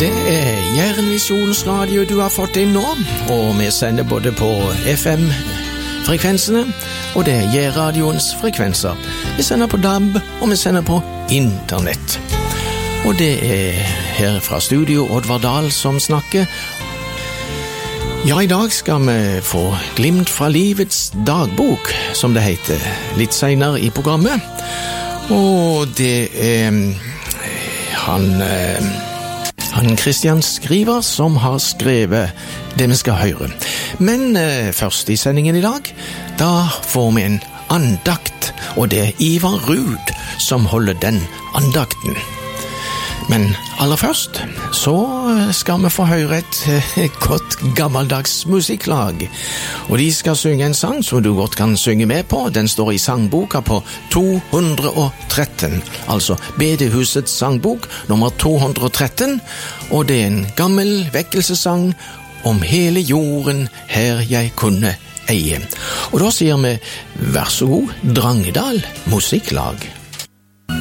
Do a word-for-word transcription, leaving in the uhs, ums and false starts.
Det er Jærenvisjonens radio du har fått inn nå, og vi sender både på F M-frekvensene, og det er Jærradioens frekvenser. Vi sender på D A B, og vi sender på internett. Og det er her fra studio Oddvar Dahl som snakker. Ja, i dag skal vi få glimt fra livets dagbok, som det heter, litt senere i programmet. Og det er han, han Christian Skriver som har skrevet det vi skal høre. Men eh, først i sendingen i dag, da får vi en andakt, og det er Ivar Ruud som holder den andakten. Men aller først så skal vi få høre et, et godt gammeldags musikklag. Og de skal synge en sang som du godt kan synge med på. Den står i sangboka på to hundre og tretten, altså Bedehusets sangbok nummer to hundre og tretten. Og det er en gammel vekkelsessang om hele jorden her jeg kunne eie. Og da sier vi vær så god, Drangedal Musikklag.